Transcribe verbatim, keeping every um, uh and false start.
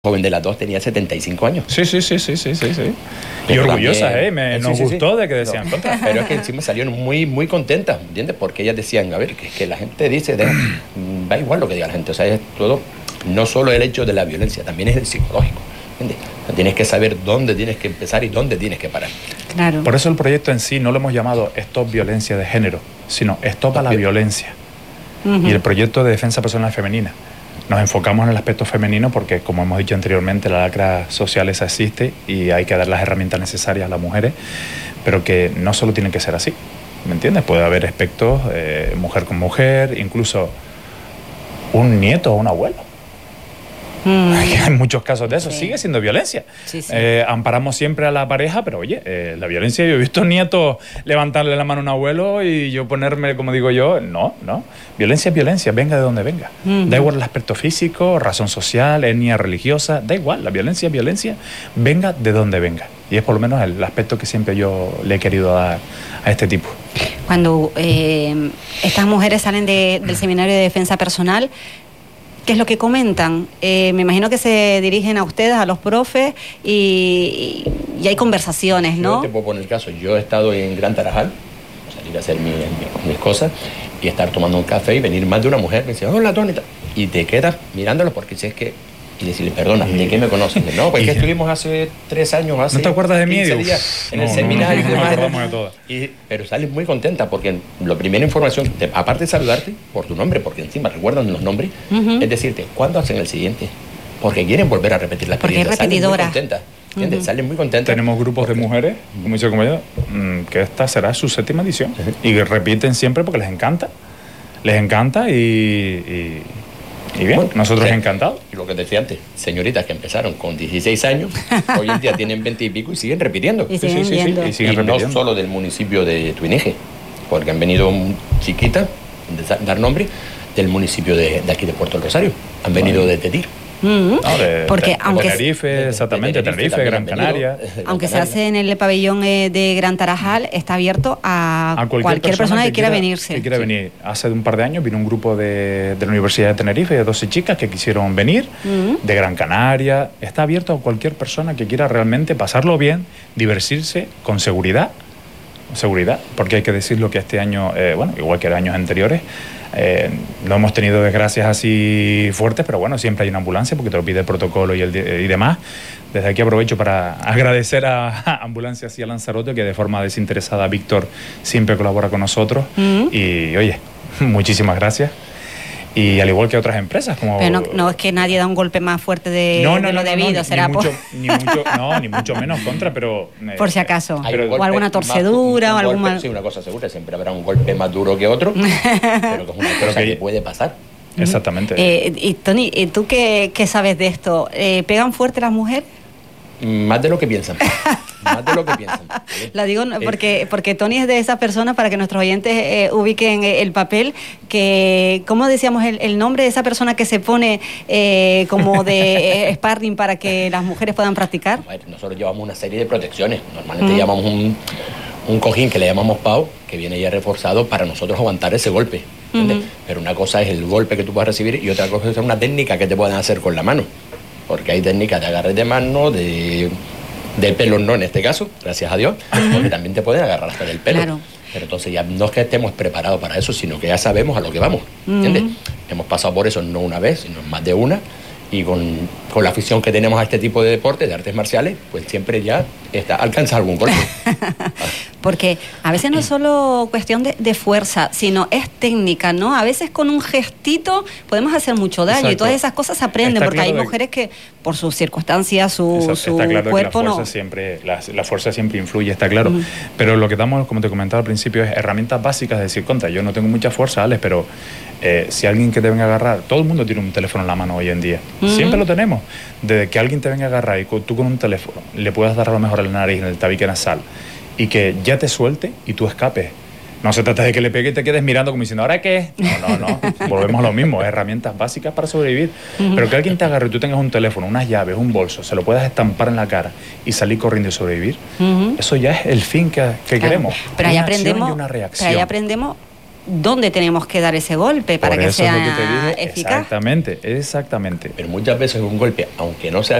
joven de las dos tenía setenta y cinco años. Sí, sí, sí, sí, sí, sí, sí. Y orgullosa, ¿eh? Me, sí, nos sí, gustó sí. de que decían no, contra. Pero es que encima salieron muy, muy contentas, ¿entiendes? Porque ellas decían, a ver, que, que la gente dice, de, da igual lo que diga la gente, o sea, es todo, no solo el hecho de la violencia, también es el psicológico, ¿entiendes? O sea, tienes que saber dónde tienes que empezar y dónde tienes que parar. Claro. Por eso el proyecto en sí no lo hemos llamado Stop Violencia de Género, sino Stop a la Violencia. Uh-huh. Y el proyecto de defensa personal femenina. Nos enfocamos en el aspecto femenino porque, como hemos dicho anteriormente, la lacra social esa existe y hay que dar las herramientas necesarias a las mujeres, pero que no solo tiene que ser así, ¿me entiendes? Puede haber aspectos, eh, mujer con mujer, incluso un nieto o un abuelo. Mm. Hay muchos casos de eso, sí. Sigue siendo violencia. Sí, sí. Eh, amparamos siempre a la pareja, pero oye, eh, la violencia, yo he visto nietos levantarle la mano a un abuelo y yo ponerme, como digo yo, no, no. Violencia es violencia, venga de donde venga. Mm. Da igual el aspecto físico, razón social, etnia religiosa, da igual, la violencia es violencia, venga de donde venga. Y es por lo menos el aspecto que siempre yo le he querido dar a este tipo. Cuando eh, estas mujeres salen de, del seminario de defensa personal, ¿qué es lo que comentan? Eh, me imagino que se dirigen a ustedes, a los profes, y, y hay conversaciones, ¿no? Yo te puedo poner el caso. Yo he estado en Gran Tarajal, salir a hacer mi, mi, mis cosas, y estar tomando un café y venir más de una mujer, me dice, hola, Tony, y te quedas mirándolo porque si es que... Y decirle, perdona, ¿de qué me conocen? No, pues que estuvimos hace tres años, hace ¿no te acuerdas de mí? días en no, el no, seminario no, y demás. No, no, no, y, pero sales muy contenta porque la primera información, te, aparte de saludarte por tu nombre, porque encima recuerdan los nombres, uh-huh. es decirte, ¿cuándo hacen el siguiente? Porque quieren volver a repetir la experiencia. Porque es repetidora. Salen muy contentas, ¿entiendes? Uh-huh. Salen muy contentas. Tenemos grupos porque... de mujeres, como dice el compañero, que esta será su séptima edición. Uh-huh. Y repiten siempre porque les encanta. Les encanta y... y... Y bien, bueno, nosotros sí, encantados. Y lo que decía antes, señoritas que empezaron con dieciséis años, hoy en día tienen veinte y pico y siguen repitiendo. Y siguen, sí, sí, sí, y siguen y repitiendo. No solo del municipio de Tuineje, porque han venido chiquitas, de dar nombre, del municipio de, de aquí de Puerto del Rosario. Han venido bueno. de Tetir. Mm-hmm. No, de, porque de, aunque Tenerife, de, exactamente, de Tenerife, Tenerife Gran Canaria. Aunque se hace en el pabellón eh, de Gran Tarajal, está abierto a, a cualquier, cualquier persona, persona que, que quiera, quiera venirse. Que quiera sí. venir. Hace un par de años vino un grupo de, de la Universidad de Tenerife, de doce chicas que quisieron venir, mm-hmm. de Gran Canaria. Está abierto a cualquier persona que quiera realmente pasarlo bien, divertirse con seguridad. Seguridad, porque hay que decirlo que este año, eh, bueno, igual que años anteriores, Eh, no hemos tenido desgracias así fuertes, pero bueno, siempre hay una ambulancia porque te lo pide el protocolo y, el, y demás. Desde aquí aprovecho para agradecer a Ambulancias y a Lanzarote, que de forma desinteresada Víctor siempre colabora con nosotros. Mm-hmm. Y oye, muchísimas gracias. Y al igual que otras empresas como... Pero no, no es que nadie da un golpe más fuerte de, no, no, de lo no, debido, no, no, será ni por... mucho, ni mucho, no, ni mucho menos contra, pero... Eh, por si acaso, pero, o alguna torcedura, más, o algún golpe, mal... Sí, una cosa segura, siempre habrá un golpe más duro que otro, pero que es una cosa que, que puede pasar. Exactamente. Eh, y Tony, ¿tú qué, qué sabes de esto? Eh, ¿Pegan fuerte las mujeres? Más de lo que piensan. Más de lo que piensan. Lo digo porque, porque Tony es de esas personas, para que nuestros oyentes eh, ubiquen el papel, que, ¿cómo decíamos el, el nombre de esa persona que se pone eh, como de eh, sparring para que las mujeres puedan practicar? Bueno, nosotros llevamos una serie de protecciones. Normalmente mm. llevamos un, un cojín que le llamamos Pau, que viene ya reforzado para nosotros aguantar ese golpe. ¿Entiendes? Mm-hmm. Pero una cosa es el golpe que tú puedas recibir y otra cosa es una técnica que te puedan hacer con la mano. Porque hay técnicas de agarre de mano, de, de pelo no en este caso, gracias a Dios, uh-huh. porque también te pueden agarrar hasta del pelo. Claro. Pero entonces ya no es que estemos preparados para eso, sino que ya sabemos a lo que vamos, ¿entiendes? Uh-huh. Hemos pasado por eso no una vez, sino más de una, y con, con la afición que tenemos a este tipo de deportes, de artes marciales, pues siempre ya está, alcanza algún golpe. Porque a veces no es solo cuestión de, de fuerza, sino es técnica, ¿no? A veces con un gestito podemos hacer mucho daño. Exacto. Y todas esas cosas se aprenden, está porque claro hay de... mujeres que por sus circunstancias, su, Exacto. su está claro cuerpo que la fuerza no... Siempre, la, la fuerza siempre influye, está claro. Uh-huh. Pero lo que damos, como te comentaba al principio, es herramientas básicas de decir, contra, yo no tengo mucha fuerza, Alex, pero eh, si alguien que te venga a agarrar, todo el mundo tiene un teléfono en la mano hoy en día. Uh-huh. Siempre lo tenemos. Desde que alguien te venga a agarrar y tú con un teléfono le puedas dar a lo mejor a la nariz, en el tabique nasal, y que ya te suelte y tú escapes. No se trata de que le pegue y te quedes mirando como diciendo, ¿ahora qué? No, no, no. Volvemos a lo mismo, herramientas básicas para sobrevivir. Uh-huh. Pero que alguien te agarre y tú tengas un teléfono, unas llaves, un bolso, se lo puedas estampar en la cara y salir corriendo y sobrevivir, uh-huh. eso ya es el fin que, que claro. queremos. Pero ahí una aprendemos, acción y una reacción. Pero ahí aprendemos dónde tenemos que dar ese golpe para Por que eso es sea lo que te dije. eficaz. Exactamente, exactamente. Pero muchas veces un golpe, aunque no sea